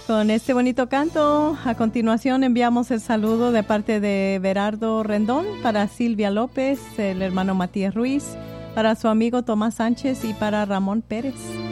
Con este bonito canto, a continuación enviamos el saludo de parte de Berardo Rendón para Silvia López, el hermano Matías Ruiz, para su amigo Tomás Sánchez y para Ramón Pérez.